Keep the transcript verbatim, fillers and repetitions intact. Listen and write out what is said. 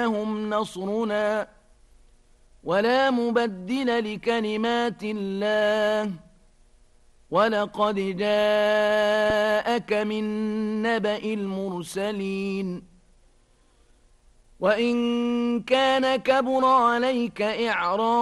هم نصرنا ولا مبدل لكلمات الله ولقد جاءك من نبأ المرسلين وإن كان كبر عليك إعراض